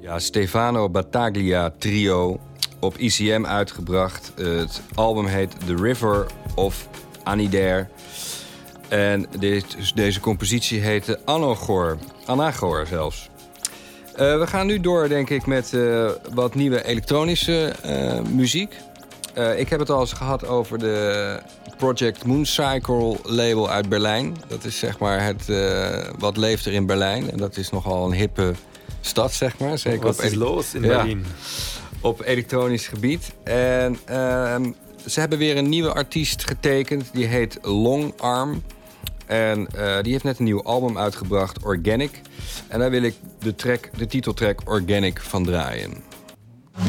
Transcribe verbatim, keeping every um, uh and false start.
Ja, Stefano Battaglia Trio op I C M uitgebracht. Uh, het album heet The River of Anidair. En dit, deze compositie heette Anagor. Anagor zelfs. Uh, we gaan nu door, denk ik, met uh, wat nieuwe elektronische uh, muziek. Uh, ik heb het al eens gehad over de Project Mooncycle label uit Berlijn. Dat is zeg maar het uh, wat leeft er in Berlijn. En dat is nogal een hippe stad, zeg maar. Zeker wat op is los in Berlijn? Ja, op elektronisch gebied. En uh, ze hebben weer een nieuwe artiest getekend. Die heet Long Arm. En uh, die heeft net een nieuw album uitgebracht, Organic. En daar wil ik de, track, de titeltrack Organic van draaien.